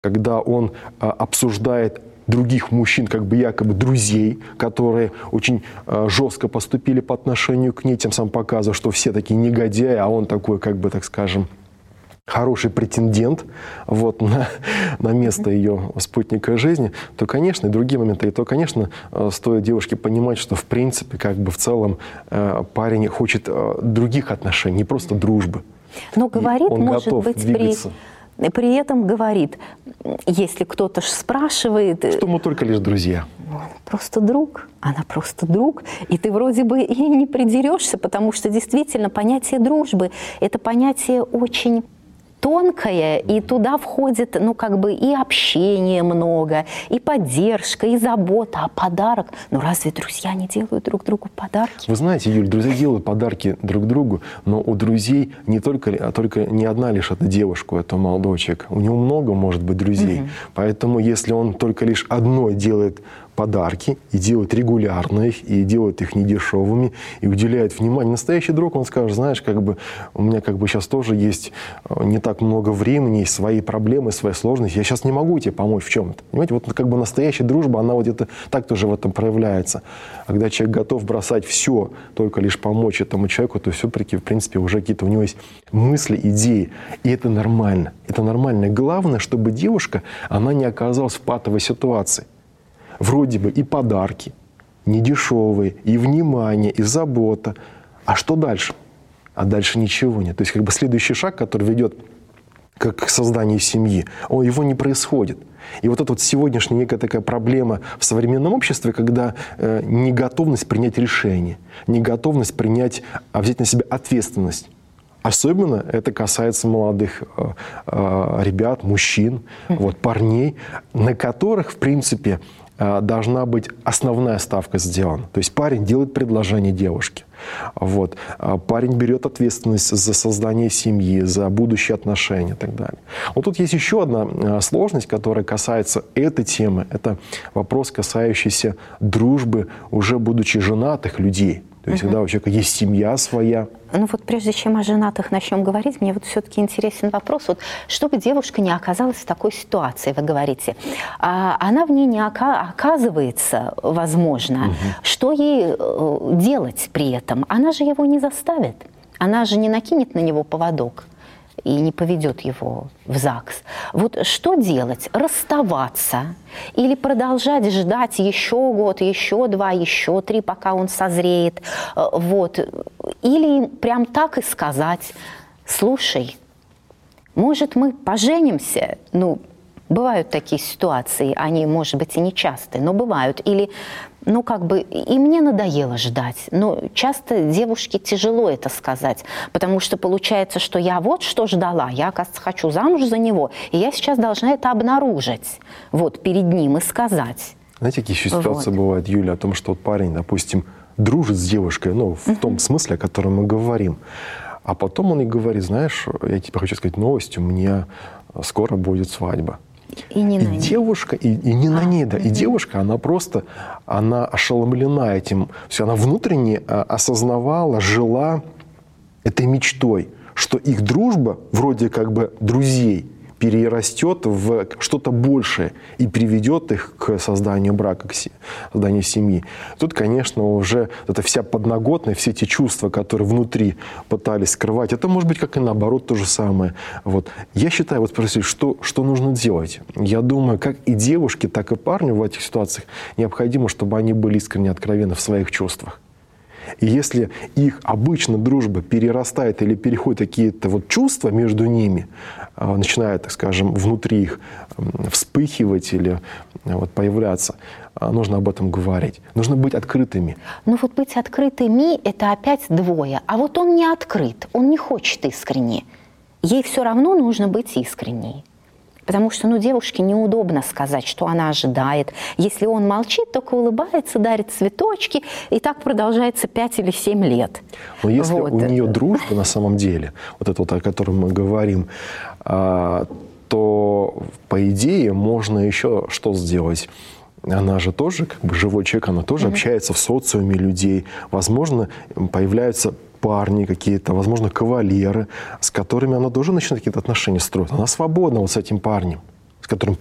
когда он обсуждает других мужчин, как бы якобы друзей, которые очень жестко поступили по отношению к ней, тем самым показывая, что все такие негодяи, а он такой, как бы, так скажем, хороший претендент вот, на место ее спутника жизни, то, конечно, и другие моменты, и то, конечно, стоит девушке понимать, что, в принципе, как бы в целом парень хочет других отношений, не просто дружбы. Но говорит, он может готов быть, двигаться. При этом говорит, если кто-то спрашивает... Что мы только лишь друзья. Просто друг, она просто друг, и ты вроде бы и не придерешься, потому что действительно понятие дружбы – это понятие очень тонкое, и туда входит, ну, как бы и общение много, и поддержка, и забота, а подарок. Ну, разве друзья не делают друг другу подарки? Вы знаете, Юль, друзья делают подарки друг другу, но у друзей не только не одна лишь эта девушка, это молодой человек. У него много может быть друзей. Поэтому, если он только лишь одной делает подарки, и делает регулярно их, и делает их недешевыми, и уделяет внимание. Настоящий друг, он скажет, знаешь, как бы у меня как бы сейчас тоже есть не так много времени, есть свои проблемы, свои сложности, я сейчас не могу тебе помочь в чем-то. Понимаете, вот как бы настоящая дружба, она вот это так тоже в этом проявляется. А когда человек готов бросать все, только лишь помочь этому человеку, то все-таки, в принципе, уже какие-то у него есть мысли, идеи. И это нормально. Это нормально. Главное, чтобы девушка, она не оказалась в патовой ситуации. Вроде бы и подарки, недешевые, и внимание, и забота. А что дальше? А дальше ничего нет. То есть как бы следующий шаг, который ведет к созданию семьи, его не происходит. И вот эта вот сегодняшняя некая такая проблема в современном обществе, когда неготовность принять решение, неготовность взять на себя ответственность. Особенно это касается молодых ребят, мужчин, вот, парней, на которых, в принципе, должна быть основная ставка сделана. То есть парень делает предложение девушке. Вот. Парень берет ответственность за создание семьи, за будущие отношения и так далее. Вот тут есть еще одна сложность, которая касается этой темы. Это вопрос, касающийся дружбы, уже будучи женатых людей. То есть, когда у человека есть семья своя. Ну вот прежде чем о женатых начнем говорить, мне вот все-таки интересен вопрос, вот, чтобы девушка не оказалась в такой ситуации, вы говорите, она в ней не оказывается, возможно, что ей делать при этом? Она же его не заставит, она же не накинет на него поводок и не поведет его в ЗАГС. Вот что делать? Расставаться или продолжать ждать еще год, еще 2, еще 3, пока он созреет? Вот. Или прям так и сказать: слушай, может, мы поженимся? Ну, бывают такие ситуации, они, может быть, и не частые, но бывают. Или, ну, как бы, и мне надоело ждать. Но часто девушке тяжело это сказать, потому что получается, что я вот что ждала, я, оказывается, хочу замуж за него, и я сейчас должна это обнаружить, вот, перед ним и сказать. Знаете, какие еще ситуации бывают, Юля, о том, что вот парень, допустим, дружит с девушкой, ну, в том смысле, о котором мы говорим, а потом он ей говорит: знаешь, я тебе хочу сказать новость, у меня скоро будет свадьба. И не на ней. Девушка, и не на ней, да. И девушка, она ошеломлена этим. Все, она внутренне осознавала, жила этой мечтой, что их дружба, вроде как бы друзей, перерастет в что-то большее и приведет их к созданию брака, к созданию семьи. Тут, конечно, уже эта вся подноготная, все эти чувства, которые внутри пытались скрывать, это может быть как и наоборот то же самое. Вот. Я считаю, вот спросили, что нужно делать. Я думаю, как и девушке, так и парню в этих ситуациях необходимо, чтобы они были искренне откровенны в своих чувствах. И если их обычно дружба перерастает или переходит какие-то вот чувства между ними, начинает, так скажем, внутри их вспыхивать или вот появляться, нужно об этом говорить. Нужно быть открытыми. Ну вот быть открытыми – это опять двое. А вот он не открыт, он не хочет искренне. Ей все равно нужно быть искренней. Потому что, ну, девушке неудобно сказать, что она ожидает. Если он молчит, только улыбается, дарит цветочки, и так продолжается 5 или 7 лет. Но если у нее дружба на самом деле, вот это вот, о котором мы говорим, то, по идее, можно еще что сделать? Она же тоже, как бы, живой человек, она тоже общается в социуме людей. Возможно, появляются парни какие-то, возможно, кавалеры, с которыми она тоже начинает какие-то отношения строить. Она свободна вот с этим парнем. с которым